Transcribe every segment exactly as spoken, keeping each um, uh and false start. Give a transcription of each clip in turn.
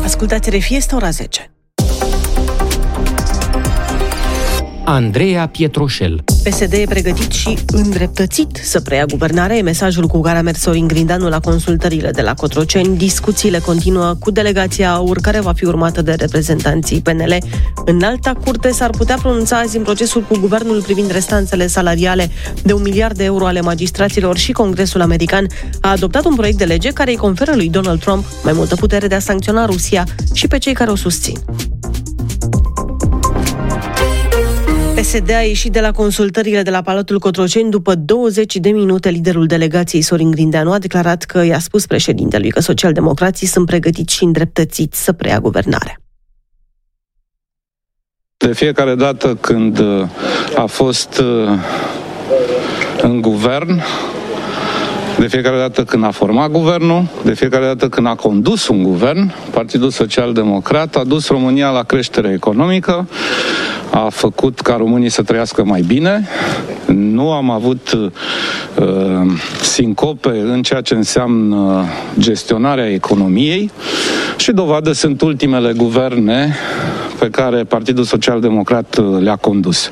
Ascultați R F I, este ora zece. Andreea Pietroșel. P S D e pregătit și îndreptățit să preia guvernarea, e mesajul cu care a mers Sorin Grindeanu la consultările de la Cotroceni. Discuțiile continuă cu delegația AUR, care va fi urmată de reprezentanții P N L. Înalta Curte s-ar putea pronunța azi în procesul cu guvernul privind restanțele salariale de un miliard de euro ale magistraților și Congresul American a adoptat un proiect de lege care îi conferă lui Donald Trump mai multă putere de a sancționa Rusia și pe cei care o susțin. P S D a ieșit de la consultările de la Palatul Cotroceni după douăzeci de minute. Liderul delegației, Sorin Grindeanu, a declarat că i-a spus președintelui că socialdemocrații sunt pregătiți și îndreptățiți să preia guvernarea. De fiecare dată când a fost în guvern, de fiecare dată când a format guvernul, de fiecare dată când a condus un guvern, Partidul Social Democrat a dus România la creștere economică, a făcut ca românii să trăiască mai bine. Nu am avut uh, sincope în ceea ce înseamnă gestionarea economiei și dovadă sunt ultimele guverne pe care Partidul Social Democrat le-a condus.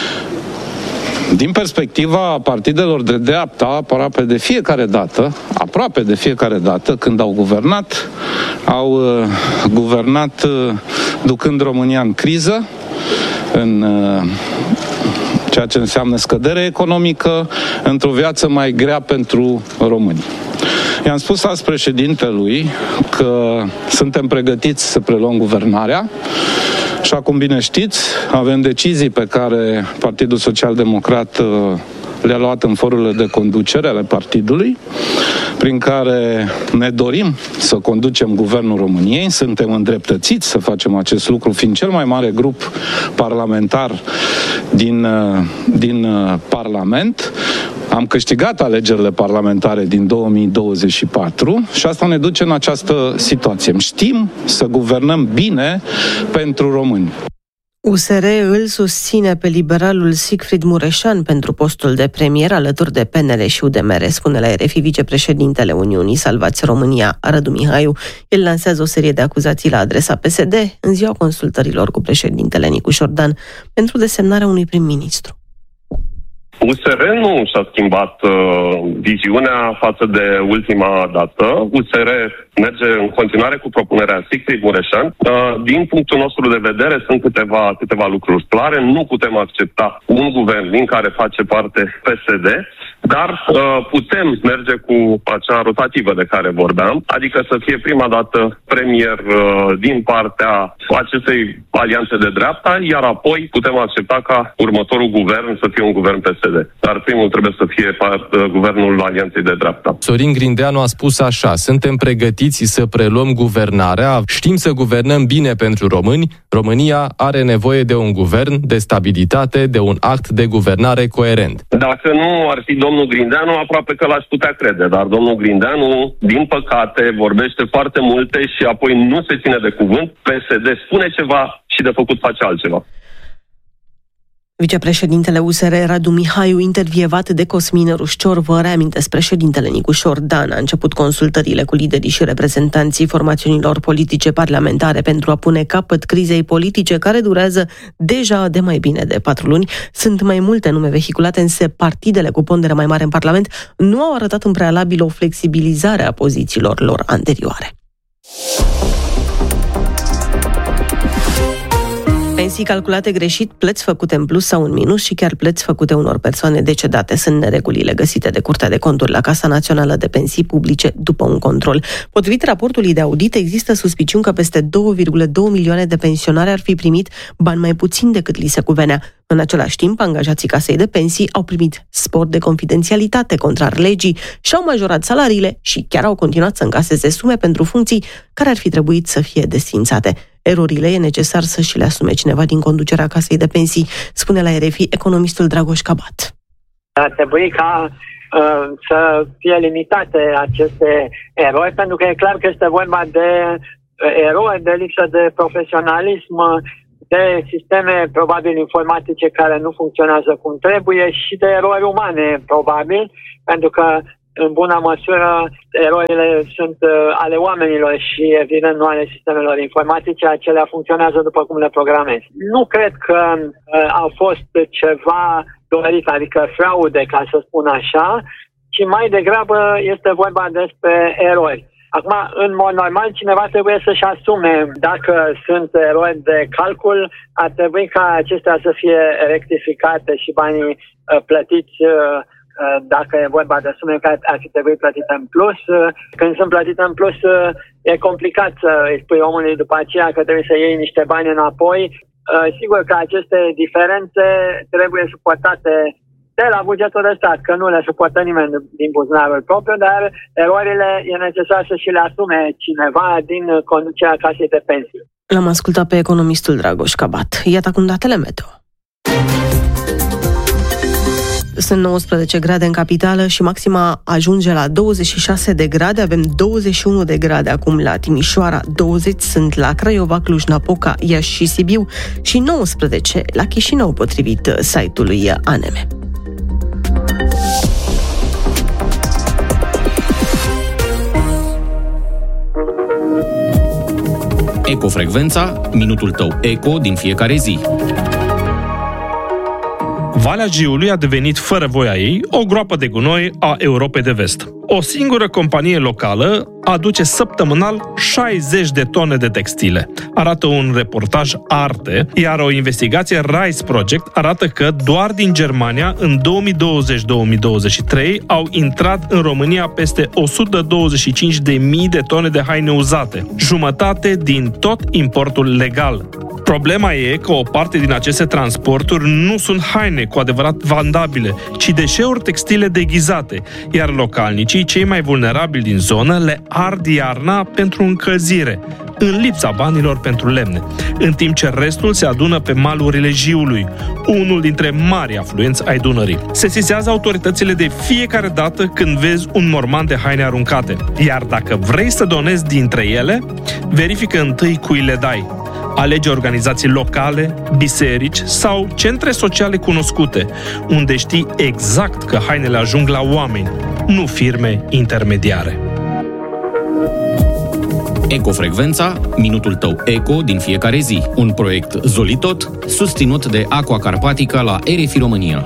Din perspectiva partidelor de dreapta, aproape de fiecare dată, aproape de fiecare dată, când au guvernat, au uh, guvernat uh, ducând România în criză, în uh, ceea ce înseamnă scădere economică, într-o viață mai grea pentru români. I-am spus azi președintelui că suntem pregătiți să preluăm guvernarea. Așa cum bine știți, avem decizii pe care Partidul Social Democrat le-a luat în forurile de conducere ale partidului, prin care ne dorim să conducem guvernul României, suntem îndreptățiți să facem acest lucru, fiind cel mai mare grup parlamentar din, din Parlament. Am câștigat alegerile parlamentare din două mii douăzeci și patru și asta ne duce în această situație. Știm să guvernăm bine pentru români. U S R îl susține pe liberalul Sigfrid Mureșan pentru postul de premier alături de P N L și U D M R, spune la R F I vicepreședintele Uniunii Salvați România, Radu Mihaiu. El lansează o serie de acuzații la adresa P S D în ziua consultărilor cu președintele Nicu Șordan pentru desemnarea unui prim-ministru. U S R nu și-a schimbat uh, viziunea față de ultima dată. U S R merge în continuare cu propunerea Sigfrid Mureșan. Uh, din punctul nostru de vedere sunt câteva, câteva lucruri clare. Nu putem accepta un guvern din care face parte P S D, dar uh, putem merge cu acea rotativă de care vorbeam, adică să fie prima dată premier uh, din partea acestei alianțe de dreapta, iar apoi putem accepta ca următorul guvern să fie un guvern P S D. Dar primul trebuie să fie part, uh, guvernul alianței de dreapta. Sorin Grindeanu a spus așa: suntem pregătiți să preluăm guvernarea, știm să guvernăm bine pentru români, România are nevoie de un guvern, de stabilitate, de un act de guvernare coerent. Dacă nu ar fi domnul Grindeanu, aproape că l-aș putea crede, dar domnul Grindeanu, din păcate, vorbește foarte multe și apoi nu se ține de cuvânt. P S D spune ceva și de făcut face altceva. Vicepreședintele U S R, Radu Mihaiu, intervievat de Cosmin Rușcior, vă reamintesc, președintele Nicu Șordan a început consultările cu liderii și reprezentanții formațiunilor politice parlamentare pentru a pune capăt crizei politice care durează deja de mai bine de patru luni. Sunt mai multe nume vehiculate, însă partidele cu pondere mai mare în Parlament nu au arătat în prealabil o flexibilizare a pozițiilor lor anterioare. Pensii calculate greșit, plăți făcute în plus sau în minus și chiar plăți făcute unor persoane decedate sunt neregulile găsite de Curtea de Conturi la Casa Națională de Pensii Publice după un control. Potrivit raportului de audit, există suspiciuni că peste două virgulă doi milioane de pensionari ar fi primit bani mai puțin decât li se cuvenea. În același timp, angajații Casei de Pensii au primit spor de confidențialitate contrar legii, și-au majorat salariile și chiar au continuat să încaseze sume pentru funcții care ar fi trebuit să fie desființate. Erorile e necesar să și le asume cineva din conducerea Casei de Pensii, spune la R F I economistul Dragoș Cabat. Ar trebui ca uh, să fie limitate aceste erori, pentru că e clar că este vorba de erori, de lipsă de profesionalism, de sisteme probabil informatice care nu funcționează cum trebuie și de erori umane, probabil, pentru că în bună măsură, erorile sunt ale oamenilor și, evident, nu ale sistemelor informatice, acelea funcționează după cum le programezi. Nu cred că uh, au fost ceva dorit, adică fraude, ca să spun așa, ci mai degrabă este vorba despre erori. Acum, în mod normal, cineva trebuie să-și asume dacă sunt erori de calcul, ar trebui ca acestea să fie rectificate și banii uh, plătiți uh, dacă e vorba de sume care ar fi trebuit plătite în plus. Când sunt plătite în plus, e complicat să îi spui omului după aceea că trebuie să iei niște bani înapoi. Sigur că aceste diferențe trebuie suportate de la bugetul de stat, că nu le suportă nimeni din buzunarul propriu, dar erorile e necesar să și le asume cineva din conducerea casei de pensii. L-am ascultat pe economistul Dragoș Cabat. Iată acum datele meteo. Sunt nouăsprezece grade în capitală și maxima ajunge la douăzeci și șase de grade. Avem douăzeci și unu de grade acum la Timișoara, douăzeci sunt la Craiova, Cluj-Napoca, Iași și Sibiu și nouăsprezece la Chișinău, potrivit site-ului A N M. Ecofrecvența, minutul tău eco din fiecare zi. Valea Jiului a devenit, fără voia ei, o groapă de gunoi a Europei de Vest. O singură companie locală aduce săptămânal șaizeci de tone de textile. Arată un reportaj Arte, iar o investigație Rise Project arată că doar din Germania, în două mii douăzeci două mii douăzeci și trei, au intrat în România peste o sută douăzeci și cinci de mii de tone de haine uzate, jumătate din tot importul legal. Problema e că o parte din aceste transporturi nu sunt haine cu adevărat vandabile, ci deșeuri textile deghizate, iar localnicii, cei mai vulnerabili din zonă, le ard iarna pentru încălzire, în lipsa banilor pentru lemne, în timp ce restul se adună pe malurile Jiului, unul dintre mari afluenți ai Dunării. Sesizează autoritățile de fiecare dată când vezi un morman de haine aruncate, iar dacă vrei să donezi dintre ele, verifică întâi cui le dai. Alege organizații locale, biserici sau centre sociale cunoscute, unde știi exact că hainele ajung la oameni, nu firme intermediare. Ecofrecvența, minutul tău eco din fiecare zi. Un proiect Zolitot, susținut de Aqua Carpatica la R F I România.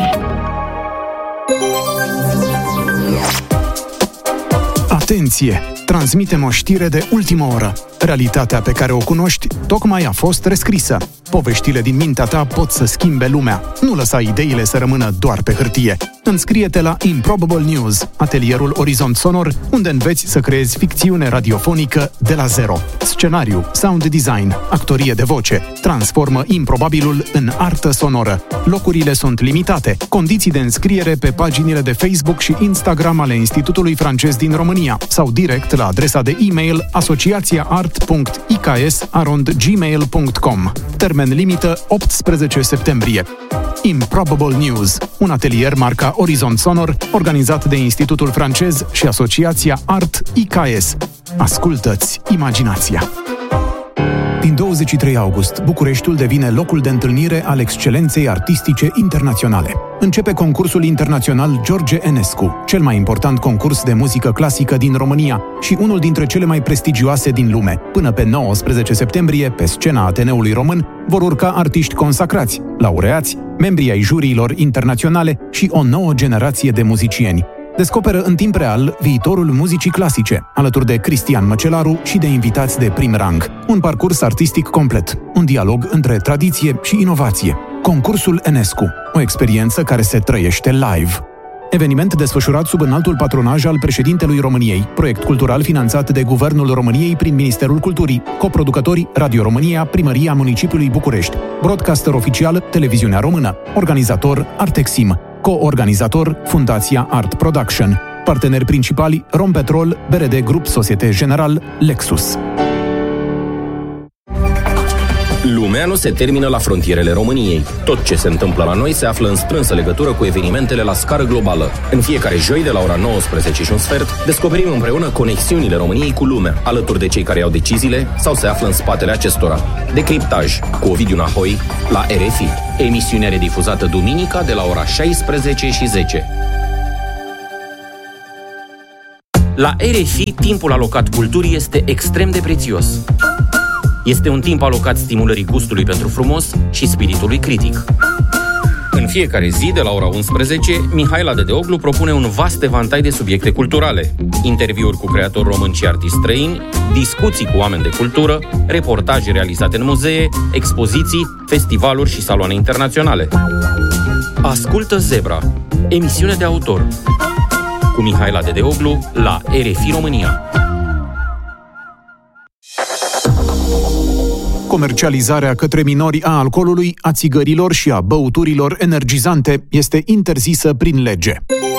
Atenție! Transmitem o știre de ultimă oră. Realitatea pe care o cunoști tocmai a fost rescrisă. Poveștile din mintea ta pot să schimbe lumea. Nu lăsa ideile să rămână doar pe hârtie. Înscrie-te la Improbable News, atelierul Orizont Sonor, unde înveți să creezi ficțiune radiofonică de la zero. Scenariu, sound design, actorie de voce. Transformă improbabilul în artă sonoră. Locurile sunt limitate. Condiții de înscriere pe paginile de Facebook și Instagram ale Institutului Francez din România sau direct la adresa de e-mail asociațiaart punct i k s arond gmail punct com. Termen limită optsprezece septembrie. Improbable News, un atelier marca Orizont Sonor, organizat de Institutul Francez și Asociația Art I K S. Ascultă-ți imaginația! Din douăzeci și trei august, Bucureștiul devine locul de întâlnire al excelenței artistice internaționale. Începe concursul internațional George Enescu, cel mai important concurs de muzică clasică din România și unul dintre cele mai prestigioase din lume. Până pe nouăsprezece septembrie, pe scena Ateneului Român, vor urca artiști consacrați, laureați, membrii ai juriilor internaționale și o nouă generație de muzicieni. Descoperă în timp real viitorul muzicii clasice, alături de Cristian Măcelaru și de invitați de prim rang. Un parcurs artistic complet, un dialog între tradiție și inovație. Concursul Enescu, o experiență care se trăiește live. Eveniment desfășurat sub înaltul patronaj al președintelui României, proiect cultural finanțat de Guvernul României prin Ministerul Culturii, coproducători Radio România, Primăria Municipiului București, broadcaster oficial Televiziunea Română, organizator Artexim, co-organizator Fundația Art Production, parteneri principali Rompetrol, B R D Grup Societe General, Lexus. Lumea nu se termină la frontierele României. Tot ce se întâmplă la noi se află în strânsă legătură cu evenimentele la scară globală. În fiecare joi, de la ora nouăsprezece și un sfert, descoperim împreună conexiunile României cu lumea, alături de cei care iau deciziile sau se află în spatele acestora. Decriptaj cu Ovidiu Nahoi la R F I. Emisiunea redifuzată duminica de la ora șaisprezece și zece. La R F I, timpul alocat culturii este extrem de prețios. Este un timp alocat stimulării gustului pentru frumos și spiritului critic. În fiecare zi, de la ora unsprezece, Mihaela Dedeoglu propune un vast evantai de subiecte culturale. Interviuri cu creatori români și artiști străini, discuții cu oameni de cultură, reportaje realizate în muzee, expoziții, festivaluri și saloane internaționale. Ascultă Zebra, emisiune de autor, cu Mihaela Dedeoglu la R F I România. Comercializarea către minori a alcoolului, a țigărilor și a băuturilor energizante este interzisă prin lege.